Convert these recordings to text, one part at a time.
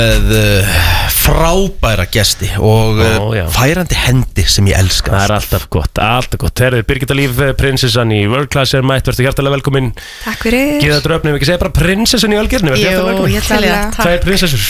Frábæra gesti og færandi hendi sem ég elska. Það alltaf gott, Herðu, Birgitta Líf, prinsessan í World Class er mætt, verður hjartalega velkomin. Takk fyrir. Gíða Dröfni, við ekki segja bara prinsessan í Ölgerðinu, verður hjartalega velkomin. Jú, ég telja, takk. Það prinsessur.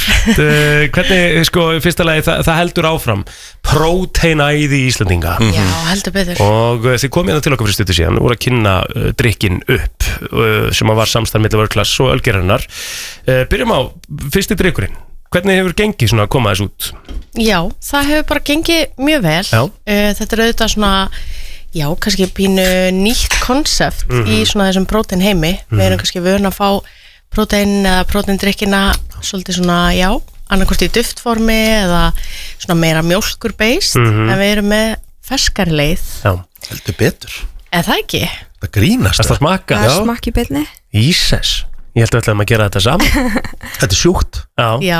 Hvernig, sko, fyrsta lagi, það heldur áfram próteinæði í Íslandinga. Já, heldur betur. Og þið komið hérna til okkar fyrir stuttu síðan, voru að kynna drykkin upp sem var samstarf milli World Class og Ölgerðarinnar. Byrjum á fyrsti drykkurinn. Hvernig hefur gengið svona að koma þess út? Já, það hefur bara gengið mjög vel. Þetta er auðvitað svona, já, kannski pínu nýtt konsept í svona þessum prótein heimi. Við erum kannski vön að fá prótein eða próteindrykkina svolítið svona, já, annarkvort í duftformi eða svona meira mjólkur-based, en við erum með ferskari leið. Já, heldur betur. En það ekki? Það grínast. Það smakka. Það smakki beinni. Íses. Ég held að við ætlum að gera þetta saman. Þetta er sjúkt. Já.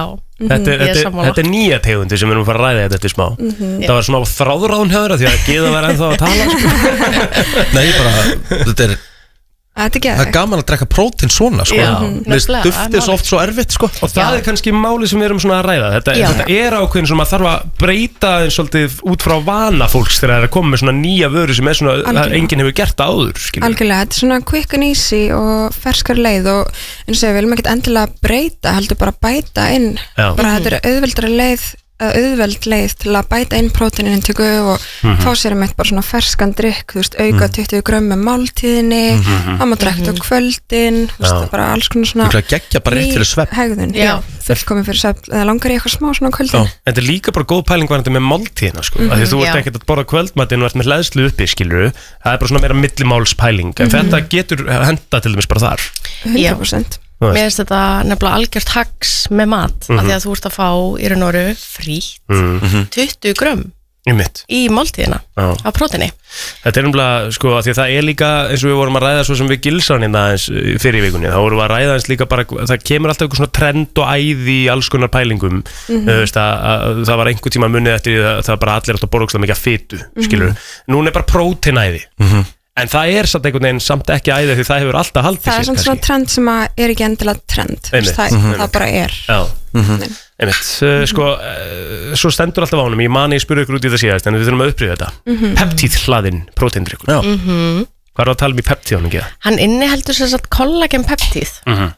Þetta er nýja tegundi sem við erum að fara að ræða þetta eftir smá. Það var svona þráðráðun hjá þér að því að Gíða var ennþá að tala sko. Nei, þetta er Það er gaman að drekka prótein svona sko. Duft er svo oft svo erfitt sko. Og það er kannski máli sem við erum svona að ræða. Þetta er ákveðin sem að þarf að breyta eins svolítið út frá vana fólks þegar það er að koma með svona nýja vöru sem er svona enginn hefur gert það áður. Algjörlega, þetta er svona quick and easy og ferskar leið og eins og við viljum ekkert endilega breyta, heldur bara bæta inn. Bara þetta er auðveld leið til að bæta inn próteinintöku og fá sér með bara svona ferskan drykk, þú veist, auka 20 grömm með máltíðinni, það má drekka á kvöldin, þú veist, bara alls konar svona geggja bara rétt fyrir svefn. Hegðun, já, fullkomin fyrir svefn, eða langar í eitthvað smá svona á kvöldin. En þetta er líka bara góð pæling varandi með máltíðina, sko, af því þú ert ekkert að borða kvöldmatinn og ert með hleðslu uppi, skilurðu, það er bara svona meira millimálspæling, en þetta getur henda til dæmis bara þar. 100%. Mér finnst þetta nefnilega algjört hags með mat af því að þú ert að fá í raun og veru frítt 20 grömm í máltíðina á próteini. Þetta er nefnilega, sko, að því að það er líka eins og við vorum að ræða svo sem við Gilsanina fyrir í vikunni, þá vorum við að ræða eins líka bara, það kemur alltaf eitthvað svona trend og æði í alls konar pælingum, það var einhver tíma munið eftir það bara allir alltaf borðugslega mikið að fitu, skilur. Núna er bara próteinæði. En það er samt einhvern veginn samt ekki æði því það hefur alltaf haldið sér. Það er svona trend sem er ekki endilega trend, það bara er. Einmitt, sko, svo stendur alltaf á honum, ég mani spurði ykkur út í það síðast, en við þurfum að upprýða þetta. Peptíð-hlaðinn próteindrykkur. Hvað er að tala um í peptíðunum, Gíða? Hann inniheldur sem sagt kollagen peptíð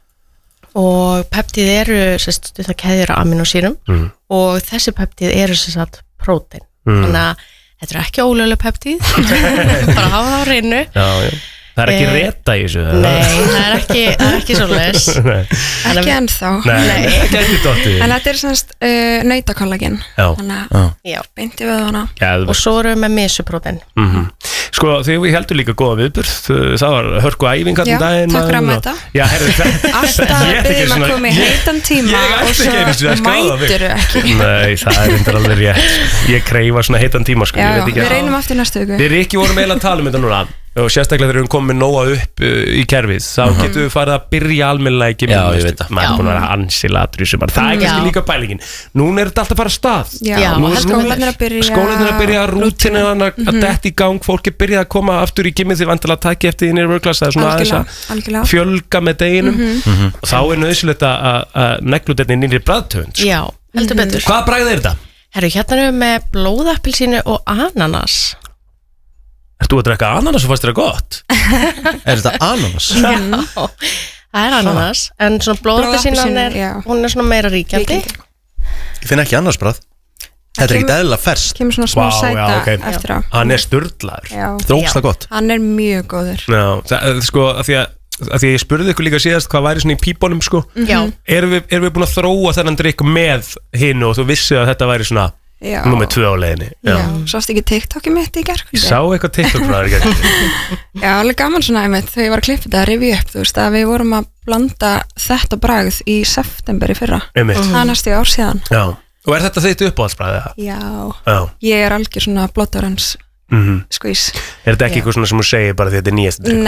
og peptíð eru sem sagt keðjur af amínósýrum og þessi peptíð eru sem sagt prótein. Þannig að þetta er ekki ólögleg peptíð, bara hafa það á hreinu. Það er ekki reta í þessu? Nei, það er ekki svoleiðis. Ekki ennþá. Nei, ekki eftir dottið. En þetta er semst nautakollagen, þannig að beinti við hana. Og svo erum við með misuprótein. Sko, þegar við heldum líka góða viðburð, það var hörku æfing allan daginn. Já, takk fyrir að mæta. Alltaf byrjum að koma í heitan tíma og svo mætir ekki. Nei, það er endur alveg rétt. Ég kreifa svona heitan tíma, sko. Já, við reynum aftur næstu viku. Við Rikki vorum eiginlega að tala um þetta núna og sérstaklega þegar við komum nóga upp í kerfið, þá getum við farið að byrja almennilega í gymnum. Já, ég veit það. Maður er búin að vera ansilatri sem bara, það er kannski líka pælingin. Núna er þetta alltaf að fara að stað. Skólarnir að byrja, rútinu að detta í gang, fólk er byrjað að koma aftur í gymið því vantilega að taka eftir því nýra World Class, það er svona aðeins að fjölga með deginum og þá er nöðsilegt að neglu þetta í nýri bragðtegund. Já, heldur betur. Hvaða bragð er þetta? Herru, hérna erum við með blóðappelsínu og ananas. Ert þú að drekka ananas og fannst þér gott? Er þetta ananas? Já, það er ananas, en svona blóðappelsínan hún er svona meira ríkjandi. Ég finn ekki ananas bragð. Þetta er ekkert eðlilega ferskt. Kemur svona smá sæta eftir á. Hann er sturlaður. Það er ógeðslega gott. Hann er mjög góður. Já, sko, af því að ég spurði ykkur líka síðast hvað væri svona í pípunum, sko. Erum við búin að þróa þennan drykk með hinu og þú vissið að þetta væri svona númer 2 á leiðinni. Já, sást ekki TikTokið mitt í gærkvöldi? Ég sá eitthvað TikTok frá þér í gærkvöldi. Já, alveg gaman svona einmitt þegar ég var að klippa þetta að rifja upp, þú veist að við vorum að blanda þetta bragð í september í fyrra. Það er næstu ár síðan. Já, og er þetta þitt uppáhaldsbragð? Já, ég er algjör svona blóttarans skvís. Er þetta ekki eitthvað svona sem þú segir bara því þetta er nýjast drykkur?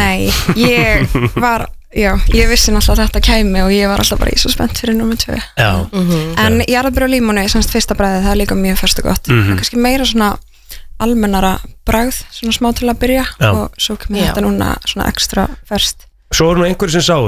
Nei, ég vissi náttúrulega að þetta kæmi og ég var alltaf bara svo spennt fyrir númer 2. En jarðaber og límónu, semst fyrsta bragðið, það er líka mjög ferskt og gott. Kannski meira svona almennara bragð, svona smá til að byrja og svo kemur þetta núna svona ekstra ferskt. Svo voru nú einhverju sem sáu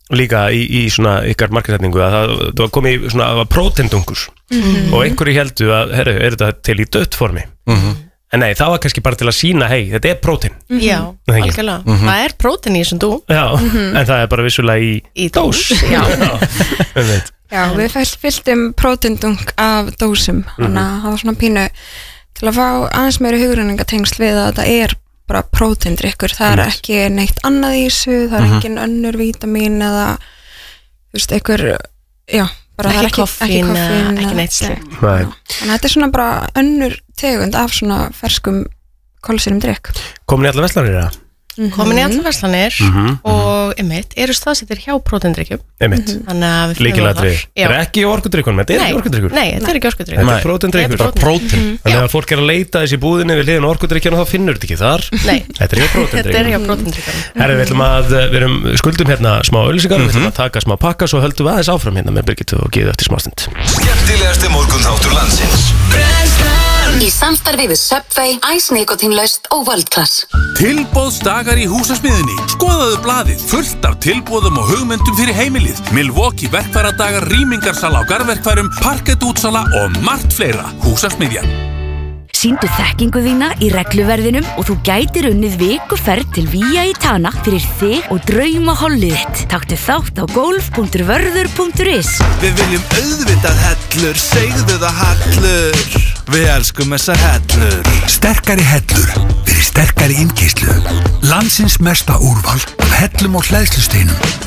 líka í svona ykkar markasetningu að það var komið svona, það var prótendungur og einhverju heldu að, herru, þetta til í dött formi en nei, það var kannski bara til að sína, hei, þetta prótein Já, algjörlega, það prótein í þessum dúm Já, en það bara vissulega í dós Já, við fylltum próteindung af dósum þannig að það var svona pínu til að fá aðeins meiri hugrenningatengsl við að þetta bara próteindrykkur, það ekki neitt annað í þessu, það engin önnur vítamín eða þú veist, einhver, já bara ekki koffín, ekki neitt slíkt þannig að þetta svona bara önnur tegund af svona ferskum kolsýrum drykk. Komin í allar verslanir eða? Komin í allar verslanir og eru staðsettir hjá próteindrykkjum þannig að við Lykilatriði. Er ekki orkudrykkunum, þetta ekki orkudrykkur? Nei, þetta ekki orkudrykkur. Þetta próteindrykkur. Bara prótein. Þannig að fólk að leita þessi búðinni við hliðin orkudrykkjana þá finnur þetta ekki þar. Nei. Þetta hjá próteindrykkjum. Þetta hjá próteindrykkjum. Herri, við skuldum hérna smá auglýsingar, við ætlum að taka smá pakka svo höldum við aðeins áfram hérna með Birgittu og Gyðu eftir smástund. Skemmtilegasti morgunþáttur landsins. Í samstarfi við Subway, Ice Nikotinlaust og World Class. Tilboðsdagar í Húsasmiðjunni. Skoðaðu blaðið, fullt af tilboðum og hugmyndum fyrir heimilið. Milwaukee verkfæradagar, rýmingarsala á garðverkfærum, parkettútsala og margt fleira. Húsasmiðjan. Sýndu þekkingu þína í regluverðinum og þú gætir unnið vikuferð til Vía í Tana fyrir þig og draumahollið þitt. Taktu þátt á golf.vörður.is. Við viljum auðvitað hellur, segðu það hellur. Við elskum þessar hellur. Sterkari hellur fyrir sterkari innkeyrslu. Landsins mesta úrval af hellum og hleðslusteinum